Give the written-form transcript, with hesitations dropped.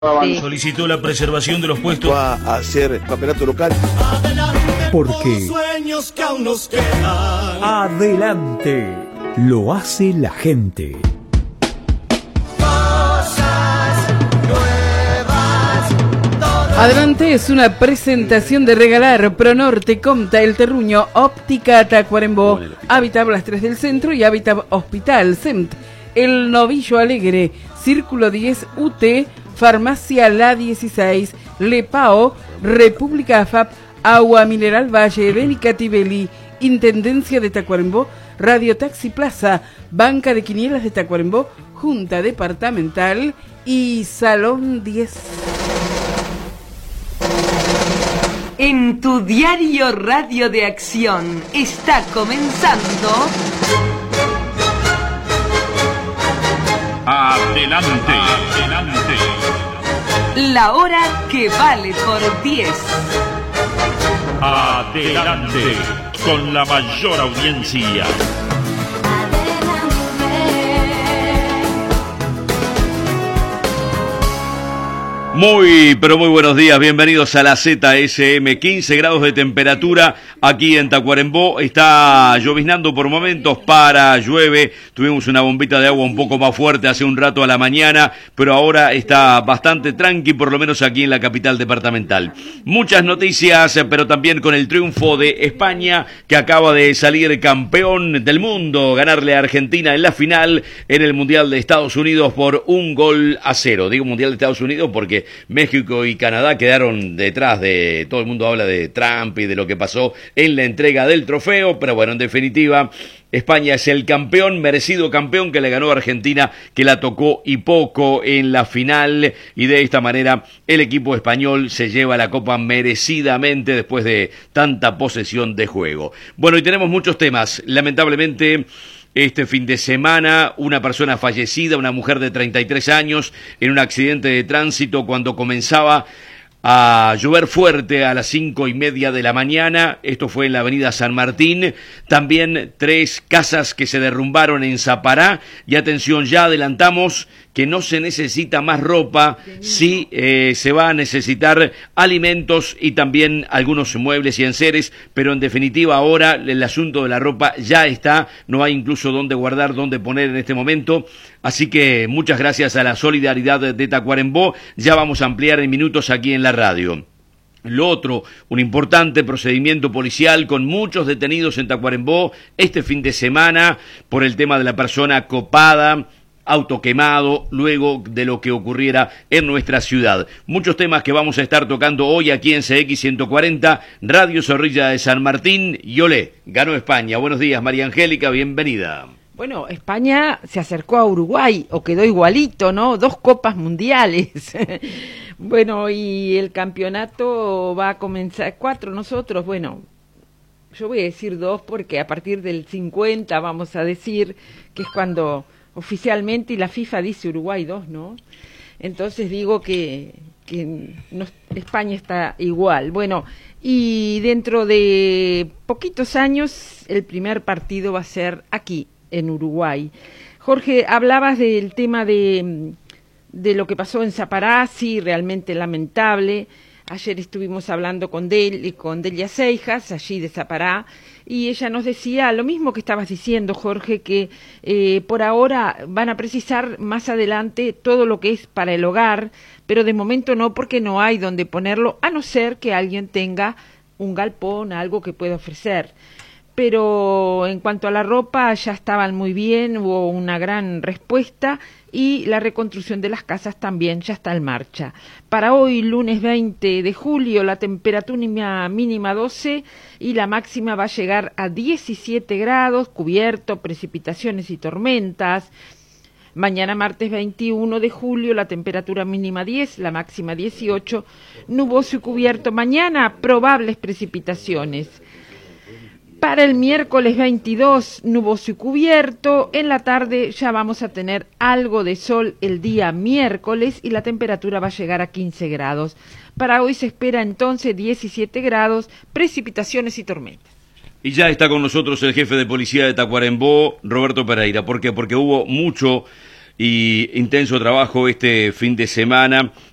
Sí. Solicitó la preservación de los puestos. Va a hacer campeonato local. Porque sueños que aún nos quedan. adelante lo hace la gente. Adelante es una presentación de regalar Pronorte, Comta, El Terruño, Óptica Tacuarembó, Habitab Las Tres del Centro y Habitab Hospital, CEMT, El Novillo Alegre, Círculo 10 UT, Farmacia La 16, Lepao, República AFAP, Agua Mineral Valle, Benicatibeli, Intendencia de Tacuarembó, Radio Taxi Plaza, Banca de Quinielas de Tacuarembó, Junta Departamental y Salón 10. En tu diario Radio de Acción está comenzando Adelante, adelante. La hora que vale por 10. Adelante, con la mayor audiencia. Muy, pero muy buenos días, bienvenidos a la ZSM, 15 grados de temperatura aquí en Tacuarembó, está lloviznando por momentos, llueve, tuvimos una bombita de agua un poco más fuerte hace un rato a la mañana, pero ahora está bastante tranqui, por lo menos aquí en la capital departamental. Muchas noticias, pero también con el triunfo de España, que acaba de salir campeón del mundo, ganarle a Argentina en la final en el Mundial de Estados Unidos por 1-0. Digo Mundial de Estados Unidos porque México y Canadá quedaron detrás de... Todo el mundo habla de Trump y de lo que pasó en la entrega del trofeo, pero bueno, en definitiva, España es el campeón, merecido campeón, que le ganó a Argentina, que la tocó y poco en la final, y de esta manera el equipo español se lleva la copa merecidamente después de tanta posesión de juego. Bueno, y tenemos muchos temas, lamentablemente... Este fin de semana, una persona fallecida, una mujer de 33 años, en un accidente de tránsito cuando comenzaba a llover fuerte a las 5:30 de la mañana. Esto fue en la avenida San Martín. También 3 casas que se derrumbaron en Zapará. Y atención, ya adelantamos que no se necesita más ropa, sí se va a necesitar alimentos y también algunos muebles y enseres, pero en definitiva ahora el asunto de la ropa ya está, no hay incluso dónde guardar, dónde poner en este momento, así que muchas gracias a la solidaridad de Tacuarembó, ya vamos a ampliar en minutos aquí en la radio. Lo otro, un importante procedimiento policial con muchos detenidos en Tacuarembó este fin de semana por el tema de la persona copada, autoquemado, luego de lo que ocurriera en nuestra ciudad. Muchos temas que vamos a estar tocando hoy aquí en CX 140, Radio Zorrilla de San Martín, y olé, ganó España. Buenos días, María Angélica, bienvenida. Bueno, España se acercó a Uruguay, o quedó igualito, ¿no? 2 copas mundiales. Bueno, y el campeonato va a comenzar, 4 nosotros, bueno, yo voy a decir 2 porque a partir del 50 vamos a decir que es cuando oficialmente, y la FIFA dice Uruguay 2, ¿no? Entonces digo que no, España está igual. Bueno, y dentro de poquitos años el primer partido va a ser aquí, en Uruguay. Jorge, hablabas del tema de lo que pasó en Zapará, sí, realmente lamentable. Ayer estuvimos hablando con Delia Seijas, allí de Zapará, y ella nos decía lo mismo que estabas diciendo, Jorge, que por ahora van a precisar más adelante todo lo que es para el hogar, pero de momento no, porque no hay donde ponerlo, a no ser que alguien tenga un galpón, algo que pueda ofrecer. Pero en cuanto a la ropa, ya estaban muy bien, hubo una gran respuesta y la reconstrucción de las casas también ya está en marcha. Para hoy, lunes 20 de julio, la temperatura mínima 12 y la máxima va a llegar a 17 grados, cubierto, precipitaciones y tormentas. Mañana martes 21 de julio, la temperatura mínima 10, la máxima 18, nuboso y cubierto. Mañana, probables precipitaciones. Para el miércoles 22, nuboso y cubierto. En la tarde ya vamos a tener algo de sol el día miércoles y la temperatura va a llegar a 15 grados. Para hoy se espera entonces 17 grados, precipitaciones y tormentas. Y ya está con nosotros el jefe de policía de Tacuarembó, Roberto Pereira. ¿Por qué? Porque hubo mucho y intenso trabajo este fin de semana